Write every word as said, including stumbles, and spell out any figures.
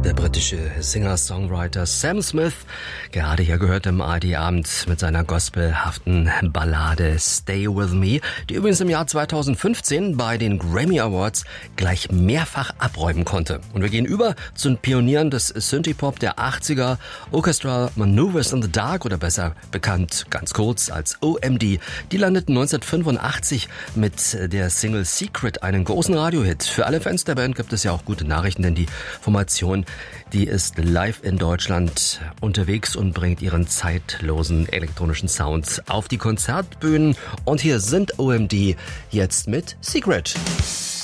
Der britische Singer-Songwriter Sam Smith, gerade hier gehört im A R D-Abend mit seiner gospelhaften Ballade Stay With Me, die übrigens im Jahr zweitausendfünfzehn bei den Grammy Awards gleich mehrfach abräumen konnte. Und wir gehen über zu den Pionieren des Synthie-Pop der achtziger, Orchestral Maneuvers in the Dark, oder besser bekannt ganz kurz als O M D. Die landeten neunzehnhundertfünfundachtzig mit der Single Secret einen großen Radiohit. Für alle Fans der Band gibt es ja auch gute Nachrichten, denn die Formation, die ist live in Deutschland unterwegs und bringt ihren zeitlosen elektronischen Sound auf die Konzertbühnen. Und hier sind O M D jetzt mit Secret.